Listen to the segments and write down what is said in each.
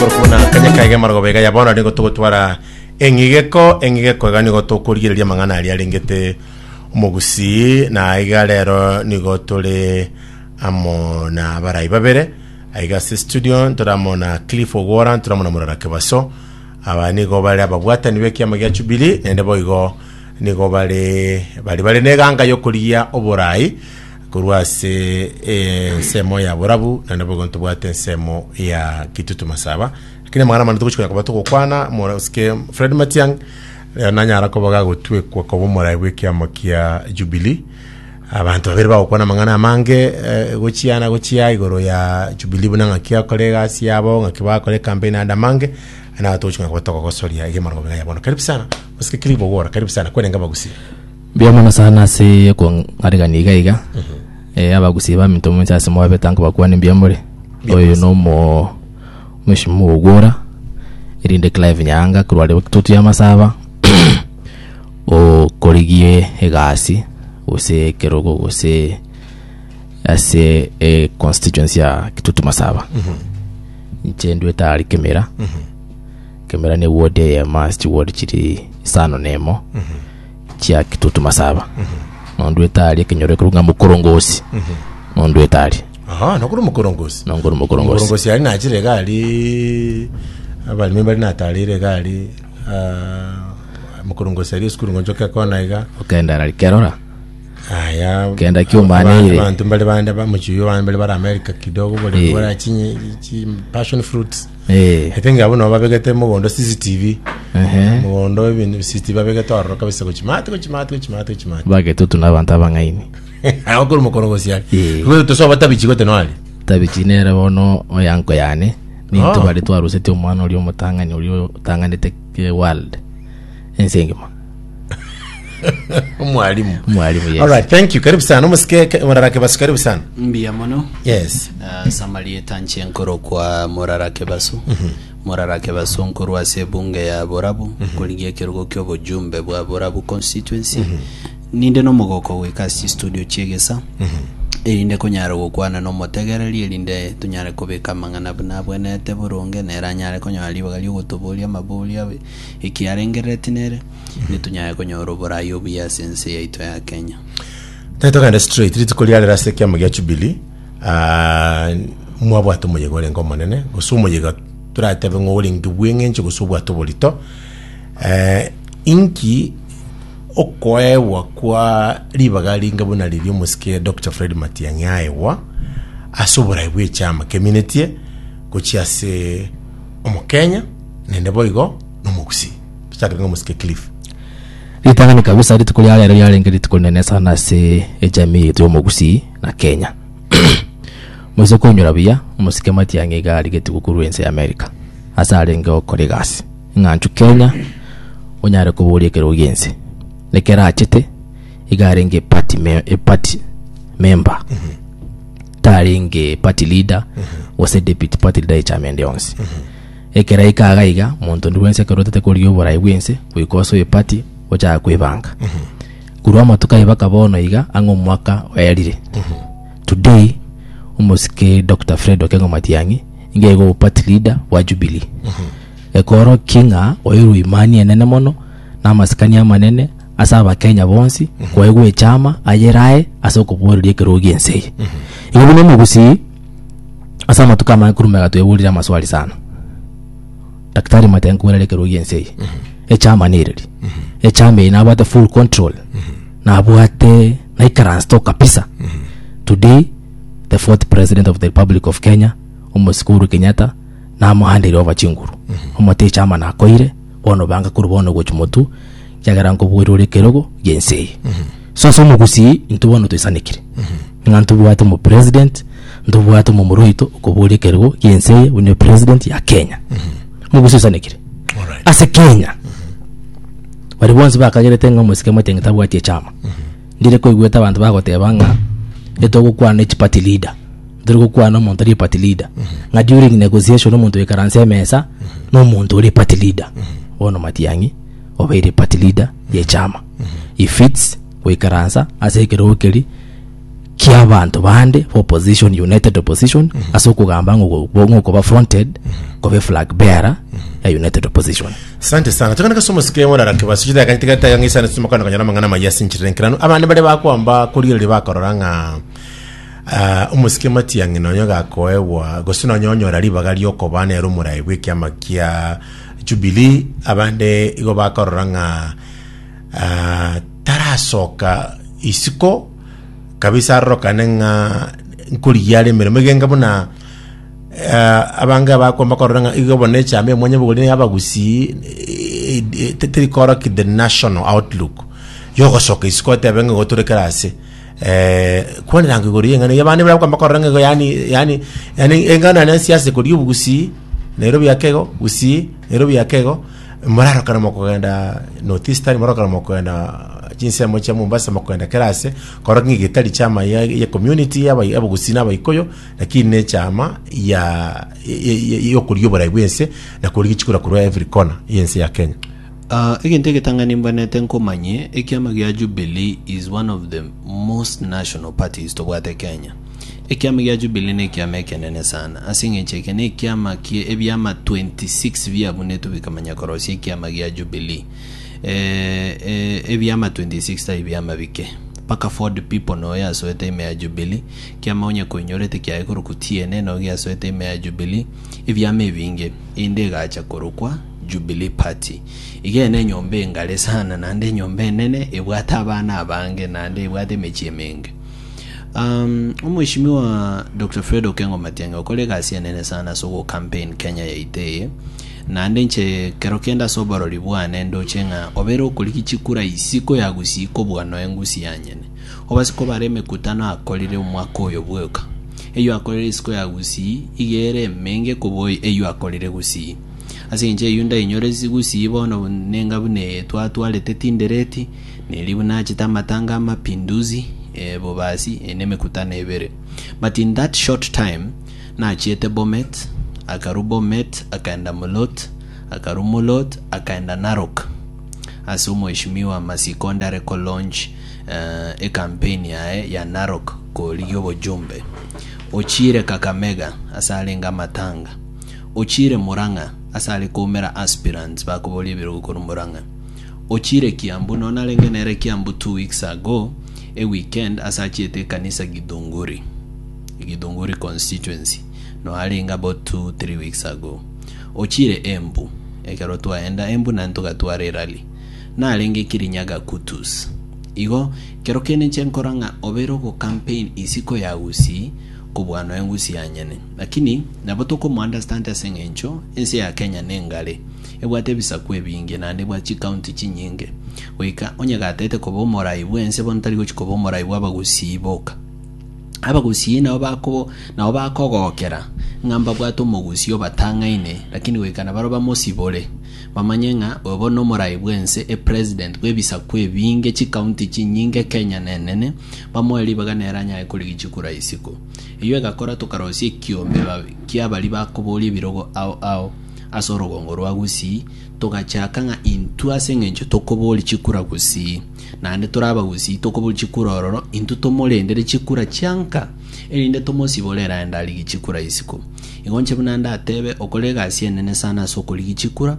korofuna kanya kaige margo bega ya bona ningo tugutwara engigeko gani go tukurigiria mangana ari arengete umugusi na aiga rero nigo tuli amo na barai babere aiga studio turamona Cliff Ogora turamona Murarake Baso abani go bali ababwata niwe kiama gya Jubilee nende boigo nigo bali neganga yokuria oborai kurwase semo ya borabu nende boigo ntubwate semo ya Kitutu Masaba kine mwana manu tukuchika kubatu kukwana mwarauske Fred Matiang nanyara kobaga gutwe kwa kobomorai wekiama kia Jubilee abantu babiri bakwana mangana mange gochiya igoro ya Jubilee bunanga kia kolega siabo ngakiba kole campaign anda mange na atochika kubatu kosoria ige margo bega yabona karibu sana uske Cliff Ogora karibu sana kwene ngabagusi biamana sana se ko ngariga niga abagusi ba mintomo cyase mo betango bakwana biamore oyo no mo Mheshimiwa Ogora irinde Clive Nyanga kurwale Kitutu ya Masaba o korigie egasi ose kerogo ose ase constituency ya Kitutu Masaba nchendwe tari kemera kemera ne ward ya mast ward chiri sano nemo chia Kitutu Masaba ndwe tari kenyore kurunga mukorongosi ndwe tari nokuru mukorongosi mukorongosi ari nakire gali abali membari natalire gali mukorongosi ari skuru ngonjoka kona iga okenda ari kerora aya kenda kiumane ile abantu mbali bande bamuchiyo bambali bara America kidogo bole bara chinyi passion fruits hetenga abo no babegete mugondo CCTV mugondo ibintu CCTV babegete arroka bisa kuchimate bagete tunabanta bangaini akuru mukorongosi ari kuko tosoba tabichiko tenwali tabichinera bono oyanko yane ninto bali twarusete umwana uri umutangani uri utanganete world ensengema mwalimu yes. All right, thank you. Karibu sana. Umesikia Murarake Baso, karibu sana. Mbia mono. Yes. Samalie tanchi nkoro kwa Murarake Baso. Murarake Baso nkoro wa sebunge ya Borabu. Kuligia kirugo kyobo jumbe bwa Borabu constituency. Ninde no mogoko wekasi studio chegesa. Erinde kunyara gukwana no motegereri erinde tunyare kubeka mangana bwene teburonge neranyare konyali bagali gutubulia mabulia ikiarengeretinere ni tunyare konyoro borayo bya sense yaito ya Kenya tato kanda straight ritukolia rase kya magya Jubilee mwabwato muyegore ngoma nene gusumuyega turatebe ngolingi bwengenje gusubwato bolito inki okwewa kwa libagali ngabona lili musike Dr. Fred Matiang yaewa asobora ibwe chama community kuchiase omukenya nende boigo nomugusi tutakanga musike Cliff litangani kabisa litukulia lero yalenge litukunene sana se ejamii yetu omugusi na Kenya muzo konyora bia musike Matiang egali getukuru ense America asarenge okoregasi nganchu Kenya onyare kubulie kero yense lekera achete igarenge party member taringe party leader wase deputy party leader chamende onsi ekera ikaga iga muntu ndwense kerotete kuri yobora ibwense wikoso e party ocha kwebanga kurwa matuka ibaka bono iga ango mwaka oyalire today umuske Dr. Fred Okengo Matiangi ingego party leader wa Jubilee ekoro kinga oyiru imani enene mono na maskani ya manene asaba Kenya bonsi kwa egwe chama ayerae asokubworirie kerogiense ibune mugusi asama tukama kurumega twebulira maswali sana Daktari Matiang kwera kerogiense chama niriri chama ina bata full control na abwate na ikaransto kabisa today the fourth president of the Republic of Kenya Umuskuru Kenyatta na muhandiri over chinguru umute chama na koire bono banga kurubono gochumutu yagarango bwirore kerogo yense so mugusi ntubono tuisanikire ngantu bwate mu president ndubwate mu muroito kubure kerogo yense une president ya Kenya mugusi sanikire ase Kenya bari bonse bakagerete ngo musike Matiang tabwate chama ndire ko igweta abantu bagotebanga etogo kwana party leader ndire kwana muntu ari party leader nga during negotiation muntu ekaranse mesa no muntu ari party leader wono Matiangi obaire party leader ye chama if fits we karansa ase kerokeri kia bantu bande opposition united opposition asoko gamba ngo ba fronted ko be flag bearer ya united opposition. Asante sana. Tukana somo sikeye mora Kebaso chida katika tayangisa nasema kana kanyana mangana mayasi nchirenkirano abandi bale bakwamba kulire bakororanga umusikemati yanginonyo gakoewa gosino nyonyo ralibaga lyoko bane rumura ibwiki amakia Jubilee abande igo bakororanga tarasoka isiko kabisa rokanenga nkuri yale meremegenga buna abanga bakwamba kororanga igo bone cyame mwenye buguli abagusi tetrikora ki the national outlook yogo soka isiko tebenga goturekarase kwani rangi gori ngane yabane bakwamba kororanga yani engana na siasa kuri ubugusi Nairobi yakego usi Nairobi yakego muraro kana mokogenda northeastern muraro kana mokogenda jinsi mocha Mombasa mokogenda kerase korangi gitali chama ya community abagusina abayikoyo lakini ne chama ya yokuriyo baraywense na kuri chikura kuri every corner yense ya Kenya. Igintege tangani mbanete nkomanye ekyama gya Jubilee is one of the most national parties to bwate Kenya. Ekyama gya Jubilee ne kyama kenene sana asinge cheke ne kyama kie ebyama 26 bya bunetu bikamanya korosi ekyama gya Jubilee ebyama 26 ta ebyama bike paka for the people no ya so ete ya Jubilee kyama onye konyorete kya ekuru kutiene no ya so ete ya Jubilee ebyama ebinge inde gacha korokwa Jubilee Party igene nyombe ngale sana nande nyombe nene ebwata abana abange nande ebwate mechemenge. Mheshimiwa Dr. Fred Okengo Matiang'i okolega asianene sana soko campaign Kenya ya iteye na ndenche kerokenda sobaro libwane ndo chenga obero kulikichikura isiko ya gusiko bwano engusi yanyene obasiko bareme kutana akolire umwaka oyo bweka eyo akolire isiko ya gusi igere menge kuboy eyo akolire gusi asinje yunda inyorezi gusi bono nenga bune twatwalete tindereti nelibuna chitamatanga mapinduzi bobasi eneme kutana ebere but in that short time na chiete Bomet akarubo Met akaenda Molot akarumolot akaenda Narok asumo heshimiwa Masikonda reko launch campaign ya Narok ko liyobo Jumbe ochire Kakamega asalenga Matanga ochire Muranga asale komera aspirants bakoboli biro gukora Muranga ochire Kiambu nona lengenere Kiambu 2 weeks ago a weekend asachete kanisa Gidunguri constituency no alinga about 2-3 weeks ago ochire Embu ekero twaenda Embu na ntoka tware rally na alenge Kirinyaga Kutus igo kero kene chenkoranga obero go campaign isiko ya usi kubwano engusi yanyene lakini nabotoko mu understand asengencho ense ya Kenya nengale ebwate bisakwe binge nande bwa county chinyinge weka onyaga tete kobomora ibwense bontari go chikobomora ibwa bagusiboka abagusi na obakogokera ngamba bwato mugusi obatangaine lakini wekana baroba mosibole bamanyenga obono morai bwense president kwebisakwe binge county chinyinge Kenya nenene bamweli baganeranya ekoligichikura isiko iyo gakora tukarosi kiombe kiabali bakoboli birogo ao asorogongo rwagusi tugachakanga intu asengencho tokoboli chikura gusi nande turaba gusi tokoboli chikura ororo intu tomolendere chikura chanka elinde tomosibolera endali gichikura isiko ingonche bunanda atebe okolega asienene sana sokoli gichikura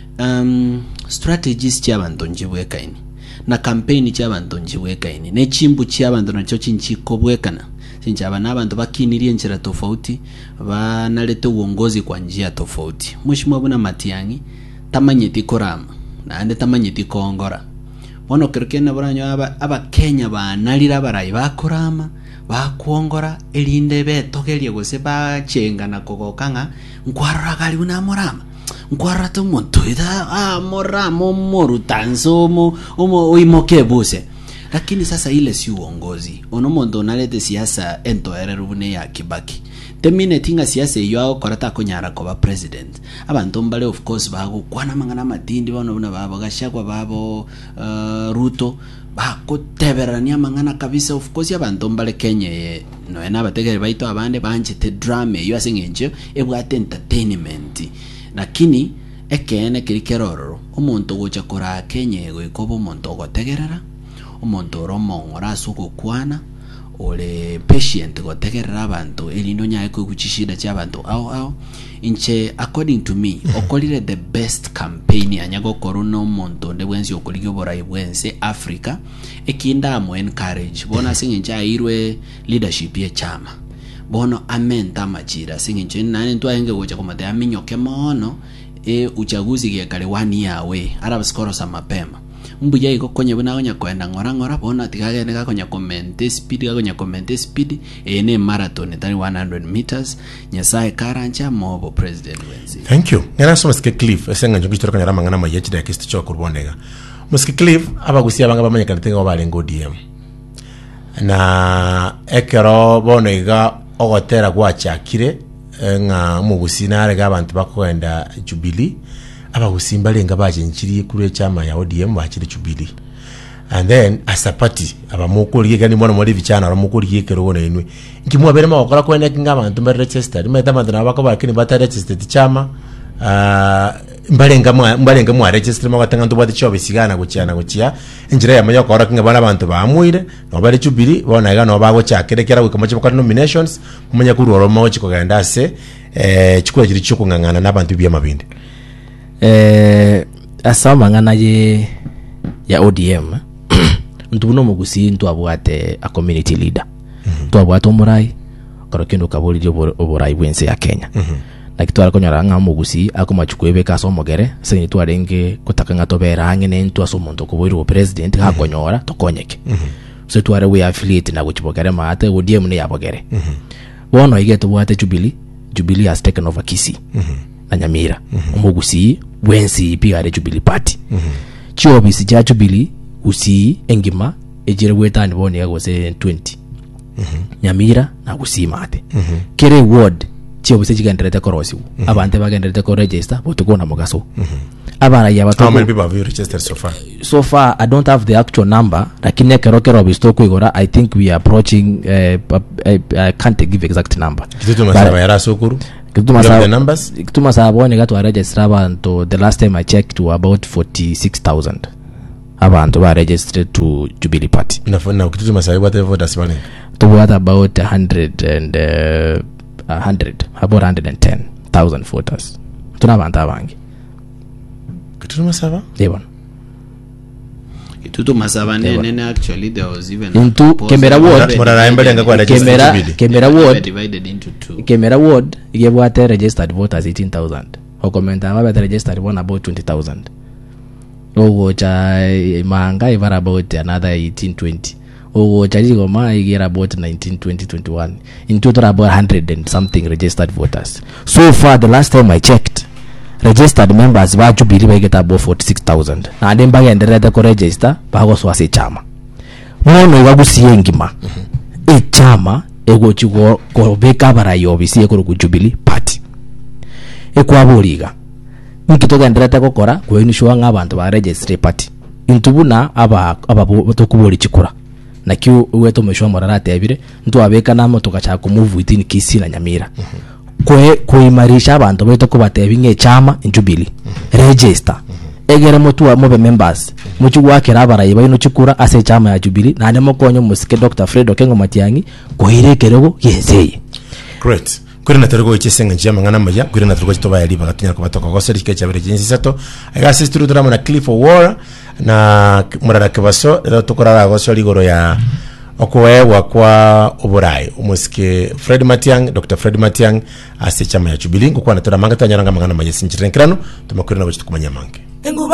strategies chabantu njibwekaini na campaign chabantu njibwekaini ne chimbu chabantu nacho chinchikobwekana sinchaba nabantu bakinirie nchira tofauti banalete uongozi kwa njia tofauti. Mheshimiwa Bwana Matiang'i tamanyeti korama na ande tamanyeti kongora bono kirkena buranyo aba Kenya banalira barayi bakorama bakuongora elinde betogerie gose bachenga na kogokanga nkwarora gali una morama nkwara to muntu ida moramo morutanzo mo oimoke buse lakini sasa ile si uongozi ono mondo nalete siasa entoere rubune ya Kibaki temine tinga siasa iyo korata konyara ko president abantu mbale of course bago kwana mangana matindi bano babo gashakwa babo Ruto bakoteberania mangana kabisa of course abantu mbale Kenya no ena bategere baito abande banjete drama iyo asengenje ebwate entertainment lakini ekene kirikeroro omuntu gocha kora Kenya ego ikobo omuntu gotegerera omuntu romo ngora suko kwana ole patient gotegerera abantu elindo nyaye kuchishida cha abantu au inche according to me okolire the best campaign anyago corona monto de bwensi okoligyo borai bwense Africa ekinda mo encourage bona singinja irwe leadership ye chama bono amenta majira singinje nane ntwa enge gocha komate aminyoke mono uchaguzi ge kale 1 year away arab skoro sa mapema mbuya iko konye bona konya kwenda ngora bona tikagene ka konya comment speed ene marathon tani 100 meters nyasaye karanja mobo president wenzi. Thank you. Ngena so Mr. Cliff esenga njongi toro kanya ramangana mayechi da kistu cho kurbonega. Mr. Cliff abagusia banga bamanya kanitenga obalengo DM. Na ekero bonega ogotera gwachakire nga mugusina rega abantu bakwenda Jubilee abagusimba lenga baje nchiri kure chama ya ODM bakire Jubilee. And then as a party abamukuri gani mwana muri bichana abamukuri yekero wona inwe nkimwa bere makora kwenda kinga abantu ba registered meta mandana bako bakini bata registered chama mbalenga mwa register makatanga ndo bati chobe sigana guchia injira ya mayo kora kinga bana abantu bamuire no bari Jubilee bona ga no bago chakere kera wika macho kwa nominations mumenya kuri oro mawo chiko ganda se chikura kiri chiko ngangana nabantu bya mabindi asama ngana ye ya ODM ntubuno mugusi ntu abwate a community leader tu abwate omurai korokendo kabuli oborai bwense ya Kenya na kitwara konyara nga mugusi akomachukwebe kaso mogere senyi twarenge kutakanga tobera angene ntu asomonto kuboiro president hakonyora tokonyeke so tware we affiliate na guchibogere mate ODM ne yabogere bono igeto bwate Jubilee has taken over Kisii na Nyamira mugusi bwensi pigare Jubilee party chiobisi cha Jubilee usi engima ejire wetani bone yagose 20 Nyamira na Gusii mate kere ward chiobisi chigenderete korosi abante bagenderete ko register botukona mugaso abana yabato. How many people have you registered so far? I don't have the actual number lakini kero bistoku igora. I think we are approaching I can't give exact number kitu masaba yara sokuru the numbers kituma sabone gato register abantu the last time I checked to about 46,000 abantu ba registered to Jubilee party na kitu masaba whatever voters bane to what about 110,000 voters tunabanta bangi kitu masaba devon Tutu masaba nene actually there was even into Kemera ward divided into two. Kemera ward igebwate registered voters 18,000 okomenta ababa registered one about 20,000 owo cha manga ivara about another 18-20 owo cha Goma igera about 19-20-21 in total about 100 and something registered voters. So far the last time I checked registered members ba Jubilee ba get about 46,000 na ndemba yenderete ko register ba go swase chama mono igagusiye ngima chama ego chigo ko beka bara yobisi ko ku Jubilee party ekwaboliga nkitoka nderete ko kora ko inishuwa ngabantu ba register party intubuna aba tokuboli chikura na kiu weto meshwa morarate abire ntu abeka na moto kacha ko move within Kisii na Nyamira kuimarisha abantu beto kubatebinge chama Jubilee register egera mutu wa mobe members muchu wake rabara yibaino chikura ase chama ya Jubilee na ndemo konyo musike Dr. Fred Okengo Matiangi koirekerego yenseye. Great. Kuri na tergo ichisenga njama ngana maya kuri na tergo chitoba yaliba katunya ko batoko goseri ke chabere jinsi sato aga sisturu drama na Cliff War na murara kebaso tokorara gosori goro ya okwewa kwa oborai umusike Fred Matiang Dr. Fred Matiang ase chama ya Jubilee kwa na tora manga tanyaranga mangana maya sinchirenkirano tumakurina bachitukumanya mange.